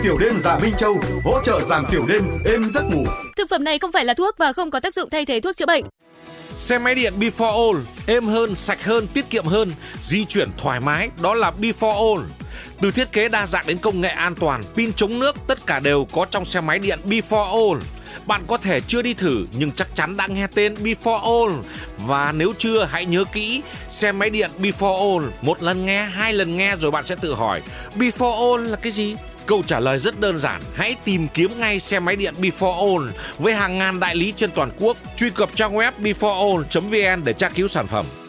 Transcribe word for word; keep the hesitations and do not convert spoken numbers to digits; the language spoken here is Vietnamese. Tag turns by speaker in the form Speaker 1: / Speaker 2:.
Speaker 1: Tiểu đêm Dạ Minh Châu hỗ trợ giảm tiểu đêm, êm giấc ngủ.
Speaker 2: Thực phẩm này không phải là thuốc và không có tác dụng thay thế thuốc chữa bệnh.
Speaker 3: Xe máy điện Before All, êm hơn, sạch hơn, tiết kiệm hơn, di chuyển thoải mái, đó là Before All. Từ thiết kế đa dạng đến công nghệ an toàn, pin chống nước, tất cả đều có trong xe máy điện Before All. Bạn có thể chưa đi thử nhưng chắc chắn đã nghe tên Before All. Và nếu chưa, hãy nhớ kỹ, xe máy điện Before All, một lần nghe, hai lần nghe rồi bạn sẽ tự hỏi Before All là cái gì? Câu trả lời rất đơn giản, hãy tìm kiếm ngay xe máy điện Before All với hàng ngàn đại lý trên toàn quốc. Truy cập trang web before all chấm vn để tra cứu sản phẩm.